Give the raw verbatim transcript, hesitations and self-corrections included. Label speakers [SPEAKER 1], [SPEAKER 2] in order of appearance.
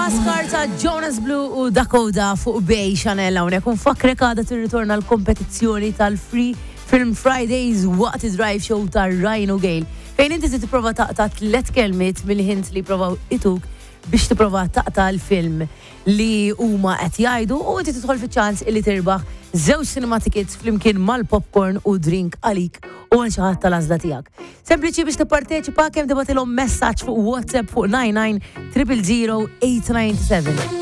[SPEAKER 1] Oscar ta' Jonas Blue u Dakota fuq Bay Chanel hawnhekk u nfakrek għadha tirritorna l-kompetizzjoni tal-Free Film Fridays waqt id-drive show ta' Ryan O'Gale. Fejn inti se tipprova taqta' tliet kelmiet mill-ħint li provaw ituk biex tipprova taqta' l-film li huma qed jgħidu u inti tidħol fiċ-ċans illi tirbaħ żewġ cinema tickets flimkien mal-popcorn u drink għalik u għal xi ħadd tal-għażla tiegħek. Sempliċi biex tipparteċipa kemm tibatilhom messaġġ fuq WhatsApp fuq nine nine zero zero zero eight nine seven.